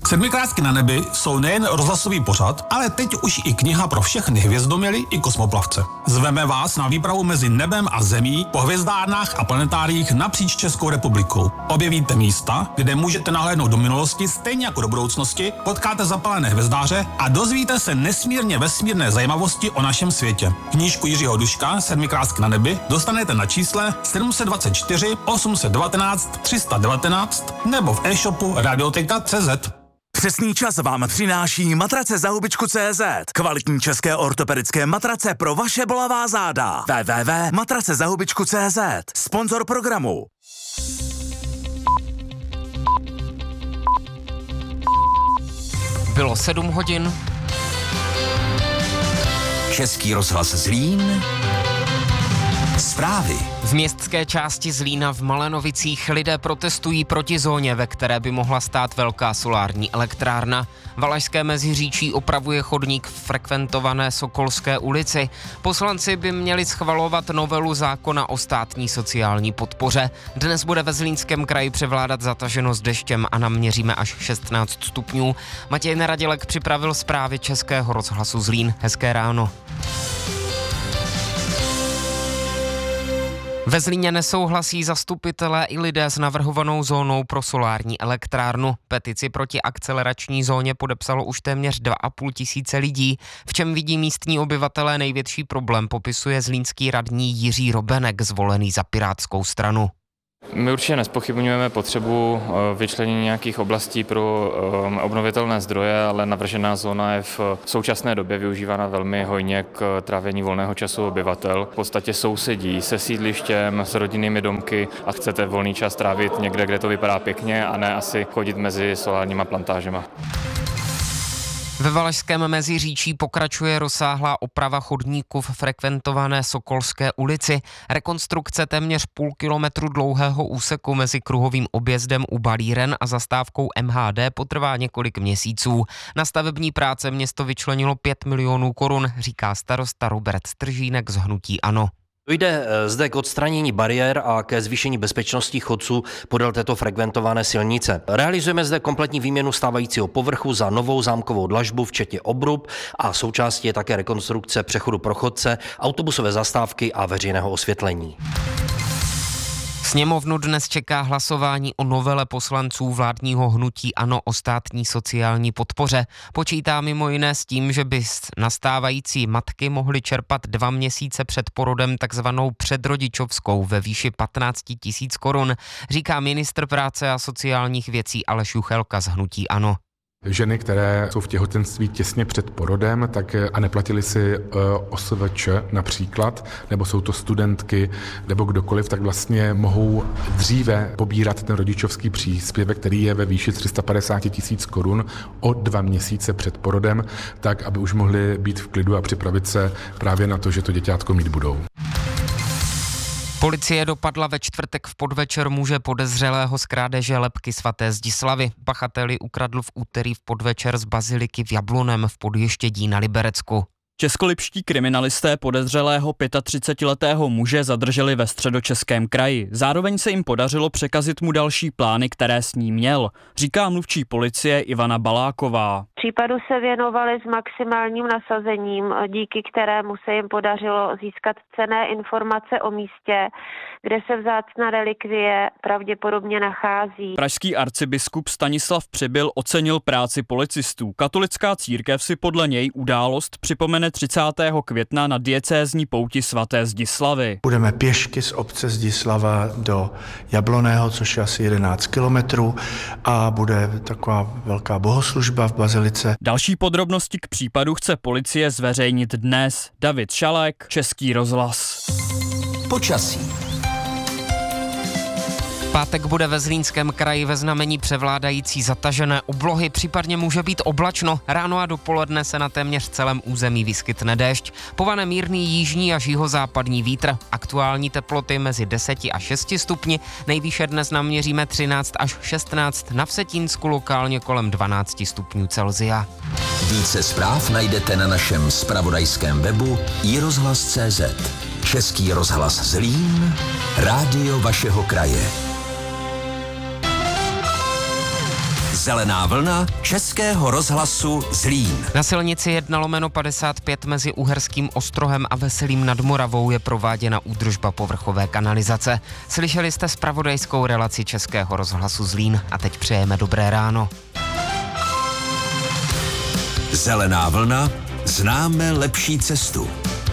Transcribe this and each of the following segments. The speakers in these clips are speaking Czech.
Sedmikrásky na nebi jsou nejen rozhlasový pořad, ale teď už i kniha pro všechny hvězdoměly i kosmoplavce. Zveme vás na výpravu mezi nebem a zemí po hvězdárnách a planetáriích napříč Českou republikou. Objevíte místa, kde můžete nahlédnout do minulosti stejně jako do budoucnosti, potkáte zapalené hvězdáře a dozvíte se nesmírně vesmírné zajímavosti o našem světě. Knížku Jiřího Duška Sedmikrásky na nebi dostanete na čísle 724 819 319 nebo v e-shopu radioteka.cz. Přesný čas vám přináší matrace za hubičku.cz. Kvalitní české ortopedické matrace pro vaše bolavá záda. www.matracezahubičku.cz. Sponzor programu. Bylo 7 hodin. Český rozhlas Zlín. Zprávy. V městské části Zlína v Malenovicích lidé protestují proti zóně, ve které by mohla stát velká solární elektrárna. Valašské Meziříčí opravuje chodník v frekventované Sokolské ulici. Poslanci by měli schvalovat novelu zákona o státní sociální podpoře. Dnes bude ve Zlínském kraji převládat zataženost deštěm a naměříme až 16 stupňů. Matěj Neradilek připravil zprávy Českého rozhlasu Zlín. Hezké ráno. Ve Zlíně nesouhlasí zastupitelé i lidé s navrhovanou zónou pro solární elektrárnu. Petici proti akcelerační zóně podepsalo už téměř 2,5 tisíce lidí. V čem vidí místní obyvatelé největší problém, popisuje zlínský radní Jiří Robenek, zvolený za Pirátskou stranu. My určitě nezpochybňujeme potřebu vyčlenění nějakých oblastí pro obnovitelné zdroje, ale navržená zóna je v současné době využívána velmi hojně k trávení volného času obyvatel. V podstatě sousedí se sídlištěm, s rodinnými domky a chcete volný čas trávit někde, kde to vypadá pěkně a ne asi chodit mezi solárníma plantážema. Ve Valašském Meziříčí pokračuje rozsáhlá oprava chodníku v frekventované Sokolské ulici. Rekonstrukce téměř půl kilometru dlouhého úseku mezi kruhovým objezdem u Balíren a zastávkou MHD potrvá několik měsíců. Na stavební práce město vyčlenilo 5 milionů korun, říká starosta Robert Stržínek z hnutí ANO. Jde zde k odstranění bariér a ke zvýšení bezpečnosti chodců podél této frekventované silnice. Realizujeme zde kompletní výměnu stávajícího povrchu za novou zámkovou dlažbu, včetně obrub, a součástí je také rekonstrukce přechodu pro chodce, autobusové zastávky a veřejného osvětlení. Sněmovnu dnes čeká hlasování o novele poslanců vládního hnutí ANO o státní sociální podpoře. Počítá mimo jiné s tím, že by nastávající matky mohly čerpat 2 měsíce před porodem takzvanou předrodičovskou ve výši 15 000 korun, říká ministr práce a sociálních věcí Aleš Juchelka z hnutí ANO. Ženy, které jsou v těhotenství těsně před porodem, tak a neplatili si OSVČ například, nebo jsou to studentky, nebo kdokoliv, tak vlastně mohou dříve pobírat ten rodičovský příspěvek, který je ve výši 350 000 korun o 2 měsíce před porodem, tak aby už mohli být v klidu a připravit se právě na to, že to děťátko mít budou. Policie dopadla ve čtvrtek v podvečer muže podezřelého z krádeže lebky svaté Zdislavy. Pachateli ukradl v úterý v podvečer z baziliky v Jablonem v Podještědí na Liberecku. Českolipští kriminalisté podezřelého 35letého muže zadrželi ve Středočeském kraji. Zároveň se jim podařilo překazit mu další plány, které s ním měl, říká mluvčí policie Ivana Baláková. Případu se věnovali s maximálním nasazením, díky kterému se jim podařilo získat cenné informace o místě, kde se vzácná relikvie pravděpodobně nachází. Pražský arcibiskup Stanislav Přibyl ocenil práci policistů. Katolická církev si podle něj událost připomene 30. května na diecézní pouti svaté Zdislavy. Budeme pěšky z obce Zdislava do Jabloného, což je asi 11 kilometrů, a bude taková velká bohoslužba v bazilice. Další podrobnosti k případu chce policie zveřejnit dnes. David Šalek, Český rozhlas. Počasí. Pátek bude ve Zlínském kraji ve znamení převládající zatažené oblohy, případně může být oblačno. Ráno a dopoledne se na téměř celém území vyskytne déšť. Povane mírný jižní až jihozápadní vítr. Aktuální teploty mezi 10 a 6 stupni. Nejvýše dnes naměříme 13 až 16, na Vsetínsku lokálně kolem 12 stupňů Celsia. Více zpráv najdete na našem zpravodajském webu iRozhlas.cz. Český rozhlas Zlín, rádio vašeho kraje. Zelená vlna Českého rozhlasu Zlín. Na silnici 1/55 mezi Uherským Ostrohem a Veselým nad Moravou je prováděna údržba povrchové kanalizace. Slyšeli jste zpravodajskou relaci Českého rozhlasu Zlín a teď přejeme dobré ráno. Zelená vlna, známe lepší cestu.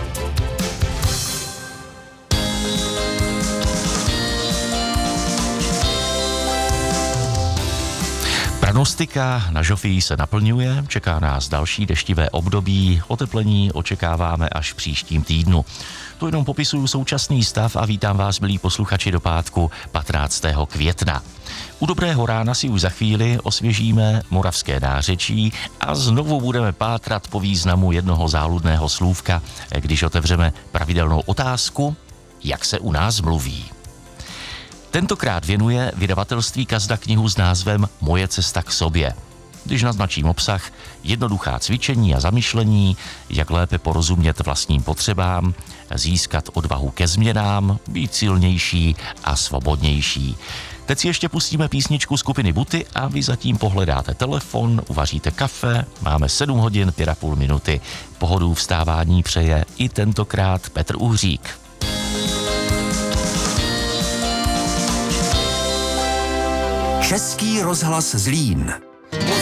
Prognostika na žofii se naplňuje, čeká nás další deštivé období, oteplení očekáváme až v příštím týdnu. To jenom popisuju současný stav a vítám vás, milí posluchači, do pátku 15. května. U dobrého rána si už za chvíli osvěžíme moravské nářečí a znovu budeme pátrat po významu jednoho záludného slůvka, když otevřeme pravidelnou otázku, jak se u nás mluví. Tentokrát věnuje vydavatelství Kazda knihu s názvem Moje cesta k sobě. Když naznačím obsah, jednoduchá cvičení a zamyšlení, jak lépe porozumět vlastním potřebám, získat odvahu ke změnám, být silnější a svobodnější. Teď si ještě pustíme písničku skupiny Buty a vy zatím pohledáte telefon, uvaříte kafe, máme 7 hodin 5,5 minuty. Pohodu vstávání přeje i tentokrát Petr Uhřík. Český rozhlas Zlín.